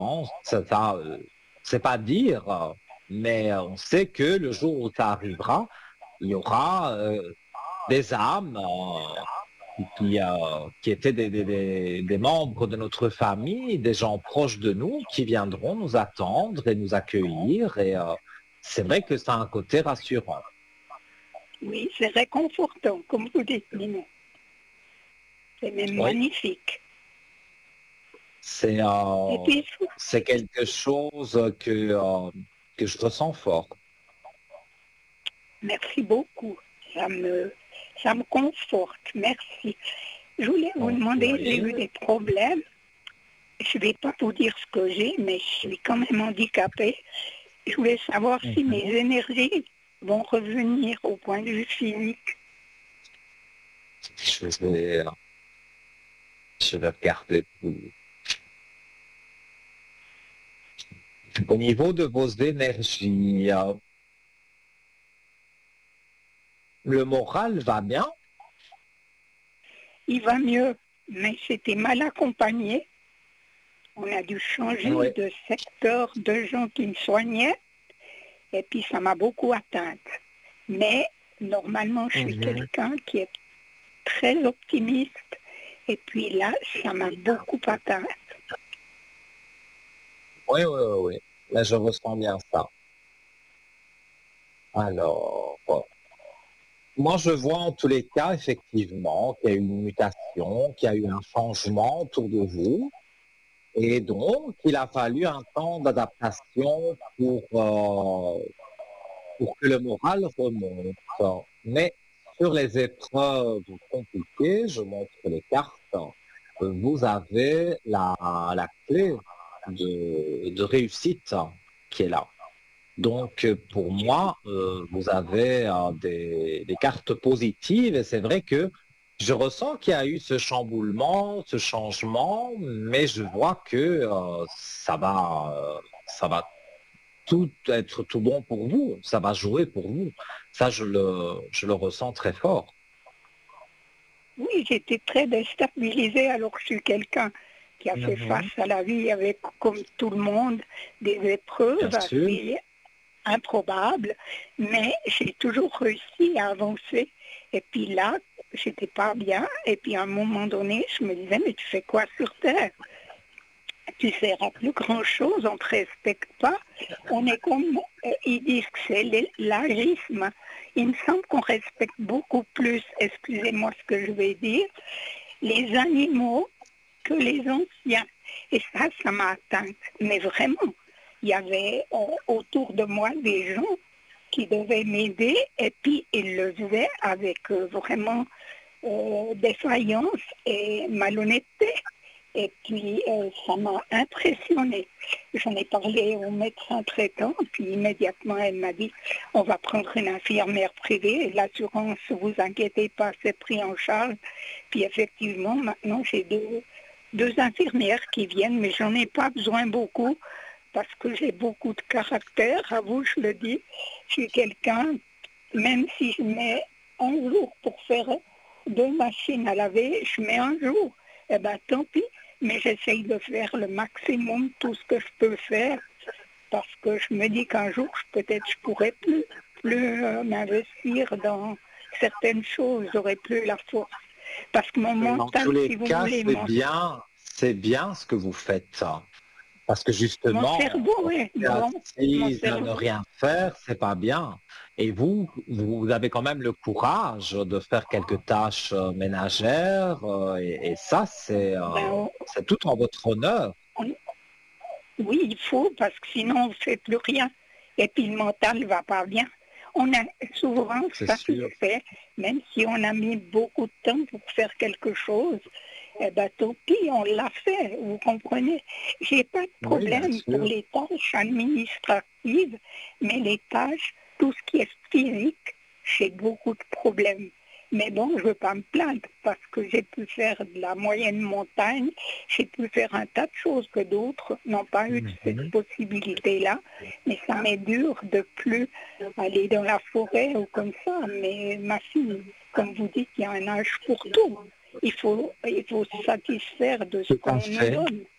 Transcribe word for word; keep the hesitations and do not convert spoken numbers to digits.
ça, ça euh, c'est pas dire, euh, mais on sait que le jour où ça arrivera, il y aura euh, des âmes euh, qui, qui, euh, qui étaient des, des- des- des membres de notre famille, des gens proches de nous, qui viendront nous attendre et nous accueillir. Et euh, c'est vrai que ça a un côté rassurant. Oui, c'est réconfortant, comme vous dites, Nino. C'est même Oui, magnifique. c'est Et euh, puis, c'est quelque chose que, euh, que je ressens fort. merci beaucoup. Ça me, ça me conforte. Merci. Je voulais vous Donc, demander, j'ai oui. eu des problèmes. Je ne vais pas vous dire ce que j'ai, mais je suis quand même handicapée. Je voulais savoir si mes Mhm. énergies vont revenir au point de vue physique. Je vais, je vais regarder. Au niveau de vos énergies, euh, le moral va bien? Il va mieux, mais j'étais mal accompagnée. On a dû changer Oui. de secteur de gens qui me soignaient, et puis ça m'a beaucoup atteinte. Mais normalement, je suis Mhm. quelqu'un qui est très optimiste, et puis là, ça m'a beaucoup atteinte. Oui, oui, oui, oui. Là, je ressens bien ça. Alors, euh, moi, je vois en tous les cas, effectivement, qu'il y a eu une mutation, qu'il y a eu un changement autour de vous, et donc, il a fallu un temps d'adaptation pour, euh, pour que le moral remonte. Mais sur les épreuves compliquées, je montre les cartes, vous avez la, la clé de, de réussite qui est là. Donc, pour moi, euh, vous avez euh, des, des cartes positives et c'est vrai que je ressens qu'il y a eu ce chamboulement, ce changement, mais je vois que euh, ça va, euh, ça va tout être tout bon pour vous, ça va jouer pour vous. Ça, je le, je le ressens très fort. Oui, j'étais très déstabilisée alors que je suis quelqu'un qui a fait face Mhm. à la vie avec, comme tout le monde, des Bien épreuves sûr. assez improbables, mais j'ai toujours réussi à avancer. Et puis là, j'étais pas bien, et puis à un moment donné, je me disais, mais tu fais quoi sur Terre? Tu ne seras plus grand-chose, on ne te respecte pas. On est comme, euh, ils disent que c'est l'agisme. Il me semble qu'on respecte beaucoup plus, excusez-moi ce que je vais dire, les animaux que les anciens. Et ça, ça m'a atteinte. Mais vraiment, il y avait euh, autour de moi des gens qui devaient m'aider et puis ils le faisaient avec euh, vraiment euh, défaillance et malhonnêteté. Et puis, euh, ça m'a impressionnée. J'en ai parlé au médecin traitant, puis immédiatement, elle m'a dit, on va prendre une infirmière privée, l'assurance, vous inquiétez pas, c'est pris en charge. Puis effectivement, maintenant, j'ai deux, deux infirmières qui viennent, mais j'en ai pas besoin beaucoup, parce que j'ai beaucoup de caractère, à vous, je le dis. Je suis quelqu'un, même si je mets un jour pour faire deux machines à laver, je mets un jour. Eh bien, tant pis, mais j'essaye de faire le maximum, tout ce que je peux faire, parce que je me dis qu'un jour, peut-être, je pourrais plus, plus euh, m'investir dans certaines choses, j'aurais plus la force. Parce que mon Mais dans tous mental, les si vous cas, voulez, c'est mon, bien, c'est bien ce que vous faites. Parce que mon justement, cerveau, oui, rester bon, mon assise à ne cerveau, rien faire, c'est pas bien. Et vous, vous avez quand même le courage de faire quelques tâches euh, ménagères, euh, et, et ça, c'est euh, ben, on- c'est tout en votre honneur. on- oui, il faut, parce que sinon, on ne fait plus rien. Et puis le mental ne va pas bien. On a souvent C'est sûr. satisfait, même si on a mis beaucoup de temps pour faire quelque chose, eh ben, tant pis, on l'a fait, vous comprenez. J'ai pas de Oui, bien problème pour sûr. les tâches administratives, mais les tâches, tout ce qui est physique, j'ai beaucoup de problèmes. Mais bon, je ne veux pas me plaindre parce que j'ai pu faire de la moyenne montagne, j'ai pu faire un tas de choses que d'autres n'ont pas eu cette Mhm. possibilité-là. Mais ça m'est dur de plus aller dans la forêt ou comme ça. Mais ma fille, comme vous dites, il y a un âge pour tout. Il faut, il faut se satisfaire de ce Tout à qu'on nous fait. donne.